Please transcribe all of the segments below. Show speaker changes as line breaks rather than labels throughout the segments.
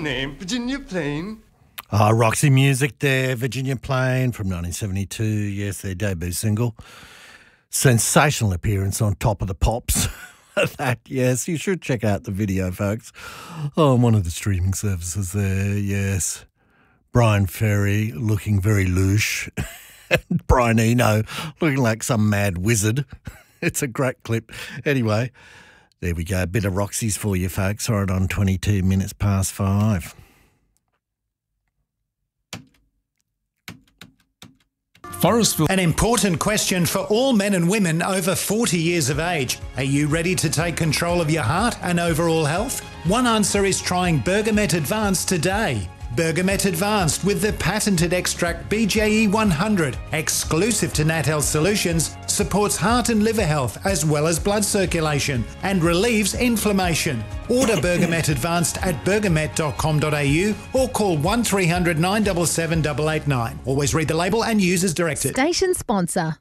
Name, Virginia Plain.
Roxy Music there, Virginia Plain from 1972. Yes, their debut single. Sensational appearance on Top of the Pops. That, yes, you should check out the video, folks. On one of the streaming services there, yes. Brian Ferry looking very louche. And Brian Eno looking like some mad wizard. It's a great clip. Anyway, there we go. A bit of Roxy's for you, folks. Right on 22 minutes past 5.
Forestville.
An important question for all men and women over 40 years of age. Are you ready to take control of your heart and overall health? One answer is trying Bergamet Advanced today. Bergamet Advanced with the patented extract BJE 100, exclusive to Nat Health Solutions, supports heart and liver health as well as blood circulation and relieves inflammation. Order Bergamet Advanced at bergamet.com.au or call 1300 977 889. Always read the label and use as directed.
Station sponsor.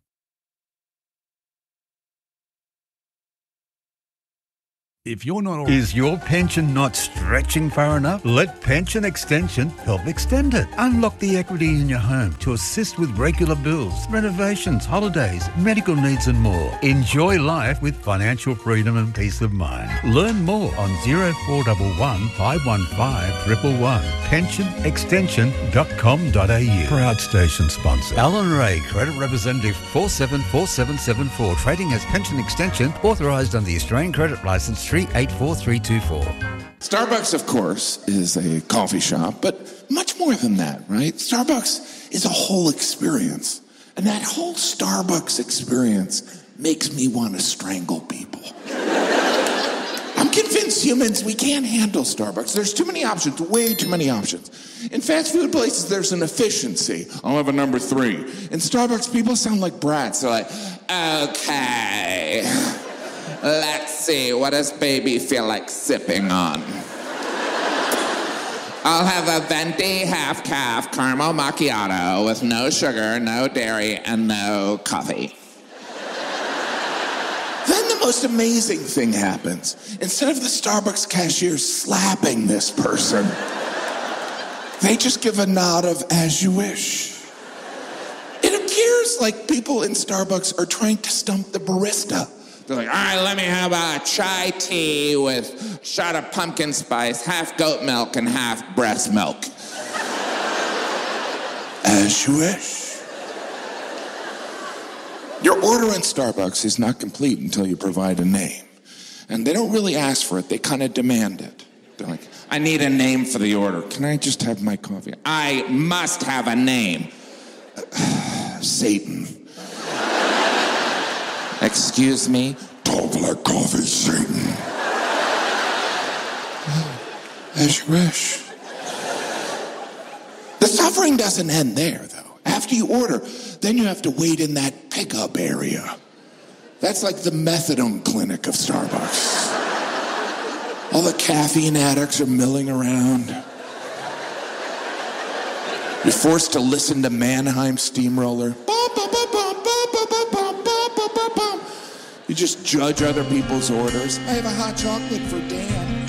If you're not...
Is your pension not stretching far enough? Let Pension Extension help extend it. Unlock the equity in your home to assist with regular bills, renovations, holidays, medical needs and more. Enjoy life with financial freedom and peace of mind. Learn more on 0411 515 111. pensionextension.com.au. Proud station sponsor. Alan Ray, Credit Representative 474774. Trading as Pension Extension, authorised under the Australian Credit Licence 384324.
Starbucks, of course, is a coffee shop, but much more than that, right? Starbucks is a whole experience. And that whole Starbucks experience makes me want to strangle people. I'm convinced humans, we can't handle Starbucks. There's too many options, way too many options. In fast food places, there's an efficiency. I'll have a number 3. In Starbucks, people sound like brats. They're like, okay, let's see, what does baby feel like sipping on? I'll have a venti half-calf caramel macchiato with no sugar, no dairy, and no coffee. Then the most amazing thing happens. Instead of the Starbucks cashier slapping this person, they just give a nod of as you wish. It appears like people in Starbucks are trying to stump the barista. They're like, all right, let me have a chai tea with a shot of pumpkin spice, half goat milk and half breast milk. As you wish. Your order in Starbucks is not complete until you provide a name. And they don't really ask for it, they kind of demand it. They're like, I need a name for the order. Can I just have my coffee? I must have a name. Satan. Excuse me? Don't like coffee, Satan. As you wish. The suffering doesn't end there, though. After you order, then you have to wait in that pickup area. That's like the methadone clinic of Starbucks. All the caffeine addicts are milling around. You're forced to listen to Mannheim Steamroller. You just judge other people's orders. I have a hot chocolate for Dan.